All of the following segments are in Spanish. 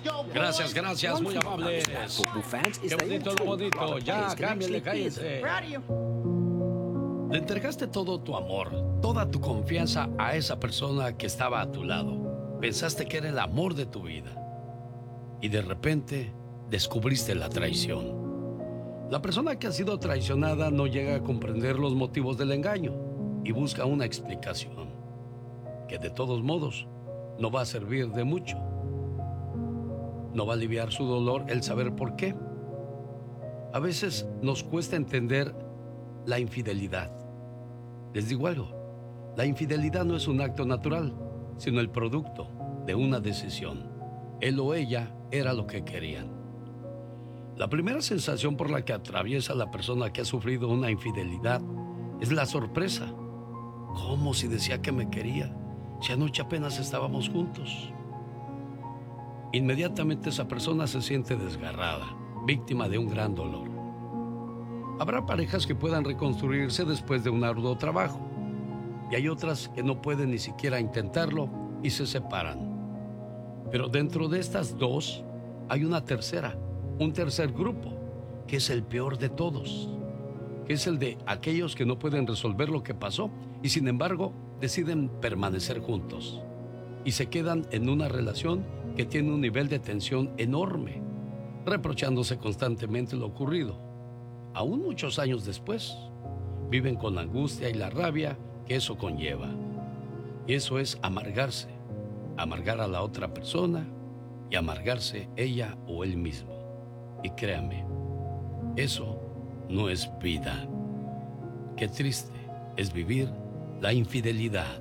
Gracias, gracias, muy amables. Qué bonito, lo bonito. Ya, cámbiale, cállese. Le entregaste todo tu amor, toda tu confianza a esa persona que estaba a tu lado. Pensaste que era el amor de tu vida. Y de repente descubriste la traición. La persona que ha sido traicionada no llega a comprender los motivos del engaño y busca una explicación, que de todos modos no va a servir de mucho. No va a aliviar su dolor el saber por qué. A veces nos cuesta entender la infidelidad. Les digo algo, la infidelidad no es un acto natural, sino el producto de una decisión. Él o ella era lo que querían. La primera sensación por la que atraviesa la persona que ha sufrido una infidelidad es la sorpresa. ¿Cómo si decía que me quería? Si anoche apenas estábamos juntos. Inmediatamente esa persona se siente desgarrada, víctima de un gran dolor. Habrá parejas que puedan reconstruirse después de un arduo trabajo, y hay otras que no pueden ni siquiera intentarlo y se separan. Pero dentro de estas dos hay una tercera, un tercer grupo, que es el peor de todos, que es el de aquellos que no pueden resolver lo que pasó y sin embargo deciden permanecer juntos y se quedan en una relación que tiene un nivel de tensión enorme, reprochándose constantemente lo ocurrido. Aún muchos años después, viven con la angustia y la rabia que eso conlleva. Y eso es amargarse, amargar a la otra persona y amargarse ella o él mismo. Y créame, eso no es vida. Qué triste es vivir la infidelidad.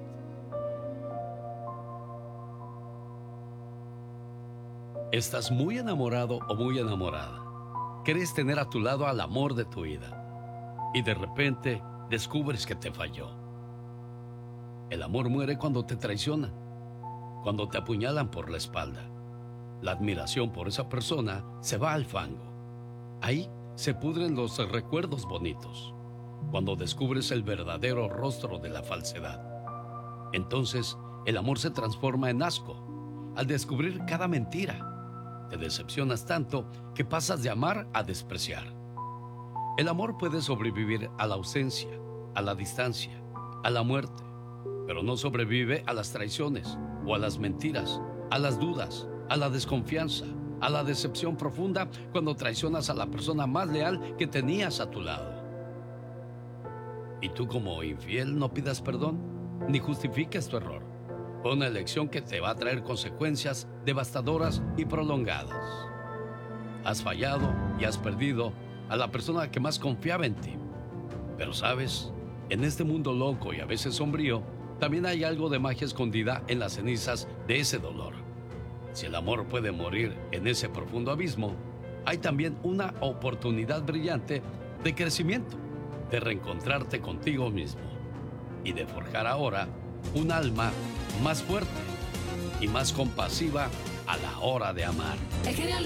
Estás muy enamorado o muy enamorada. Quieres tener a tu lado al amor de tu vida. Y de repente descubres que te falló. El amor muere cuando te traicionan, cuando te apuñalan por la espalda. La admiración por esa persona se va al fango. Ahí se pudren los recuerdos bonitos, cuando descubres el verdadero rostro de la falsedad. Entonces, el amor se transforma en asco al descubrir cada mentira. Te decepcionas tanto que pasas de amar a despreciar. El amor puede sobrevivir a la ausencia, a la distancia, a la muerte, pero no sobrevive a las traiciones o a las mentiras, a las dudas, a la desconfianza, a la decepción profunda cuando traicionas a la persona más leal que tenías a tu lado. Y tú, como infiel, no pidas perdón ni justifiques tu error. Fue una elección que te va a traer consecuencias devastadoras y prolongadas. Has fallado y has perdido a la persona que más confiaba en ti. Pero sabes, en este mundo loco y a veces sombrío, también hay algo de magia escondida en las cenizas de ese dolor. Si el amor puede morir en ese profundo abismo, hay también una oportunidad brillante de crecimiento, de reencontrarte contigo mismo y de forjar ahora un alma más fuerte y más compasiva a la hora de amar.